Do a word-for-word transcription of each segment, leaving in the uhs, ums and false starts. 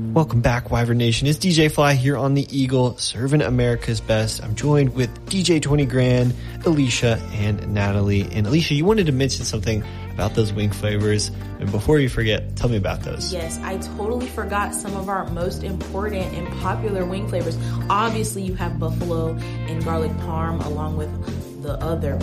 Welcome back, Wyvern Nation. It's D J Fly here on the Eagle, serving America's best. I'm joined with D J twenty Grand, Alicia, and Natalie. And Alicia, you wanted to mention something about those wing flavors. And before you forget, tell me about those. Yes, I totally forgot some of our most important and popular wing flavors. Obviously, you have buffalo and garlic parm along with the other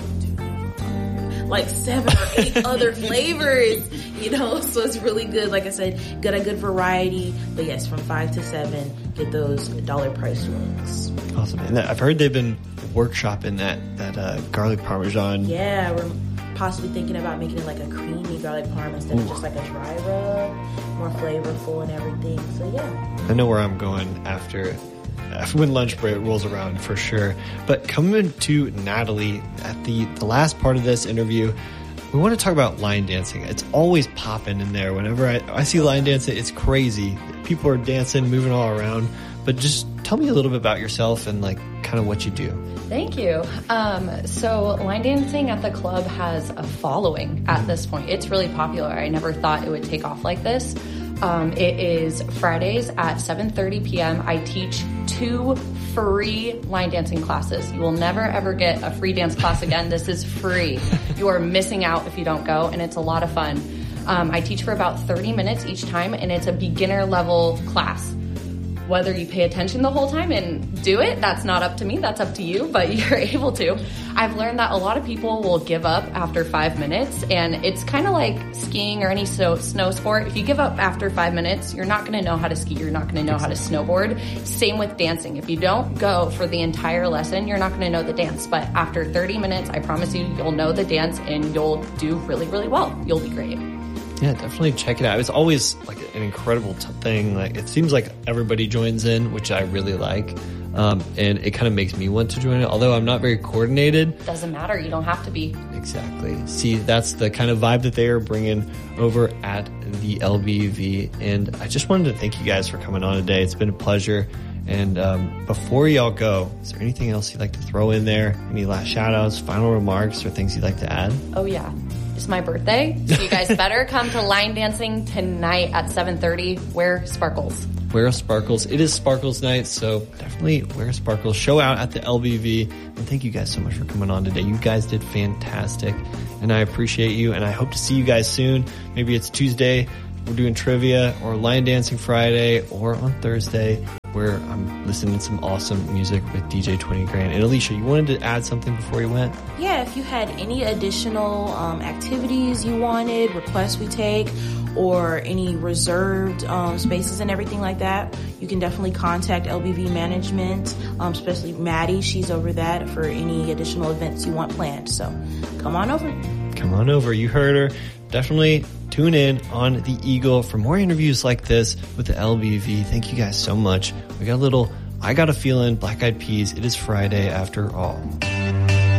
like seven or eight other flavors, you know, so it's really good. Like I said, got a good variety. But yes, from five to seven, get those dollar price wings. Awesome. And I've heard they've been workshopping that, that uh, garlic parmesan. Yeah, we're possibly thinking about making it like a creamy garlic parm instead Ooh. of just like a dry rub, more flavorful and everything. So yeah. I know where I'm going after when lunch break rolls around for sure. But coming to Natalie at the, the last part of this interview, we want to talk about line dancing. It's always popping in there. Whenever I, I see line dancing, it's crazy. People are dancing, moving all around. But just tell me a little bit about yourself and like kind of what you do. Thank you. Um, so line dancing at the club has a following at this point. It's really popular. I never thought it would take off like this. Um, it is Fridays at seven thirty p.m. I teach two free line dancing classes. You will never ever get a free dance class again. This is free. You are missing out if you don't go, and it's a lot of fun. Um, I teach for about thirty minutes each time, and it's a beginner level class. Whether you pay attention the whole time and do it, that's not up to me, that's up to you, but you're able to. I've learned that a lot of people will give up after five minutes, and it's kind of like skiing or any so, snow sport. If you give up after five minutes, you're not going to know how to ski, you're not going to know how to snowboard. Same with dancing. If you don't go for the entire lesson, you're not going to know the dance, but after thirty minutes, I promise you, you'll know the dance and you'll do really, really well. You'll be great. Yeah, definitely check it out. It's always like an incredible t- thing. Like it seems like everybody joins in, which I really like. Um, and it kind of makes me want to join it, although I'm not very coordinated. Doesn't matter. You don't have to be. Exactly. See, that's the kind of vibe that they are bringing over at the L B V. And I just wanted to thank you guys for coming on today. It's been a pleasure. And um, before y'all go, is there anything else you'd like to throw in there? Any last shout outs, final remarks, or things you'd like to add? Oh, yeah. It's my birthday, so you guys better come to line dancing tonight at seven thirty. Wear sparkles. Wear sparkles. It is sparkles night, so definitely wear sparkles. Show out at the L B V. And thank you guys so much for coming on today. You guys did fantastic, and I appreciate you, and I hope to see you guys soon. Maybe it's Tuesday, we're doing trivia, or line dancing Friday, or on Thursday, where I'm listening to some awesome music with D J twenty Grand. And Alicia, you wanted to add something before you went? Yeah, if you had any additional um, activities you wanted, requests we take, or any reserved um, spaces and everything like that, you can definitely contact L B V Management, um, especially Maddie. She's over that for any additional events you want planned. So come on over. Come on over. You heard her. Definitely tune in on the Eagle for more interviews like this with the L B V. Thank you guys so much. We got a little I Got a Feeling, Black Eyed Peas. It is Friday after all.